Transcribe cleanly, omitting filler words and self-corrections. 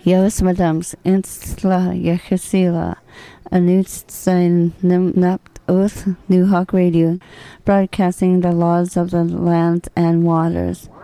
Jos Madams Insla Yechesila Anut Sein Napt Uth New Hawk Radio, broadcasting the laws of the land and waters.